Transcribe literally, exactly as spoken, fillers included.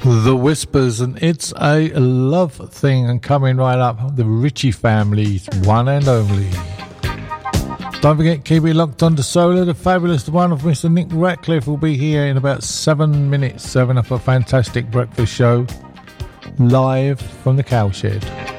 The Whispers, and It's a Love Thing, and coming right up, the Ritchie Family's One and Only. Don't forget, keep it locked on to Solar. The fabulous, the wonderful Mister Nick Ratcliffe will be here in about seven minutes, serving up a fantastic breakfast show live from the Cowshed.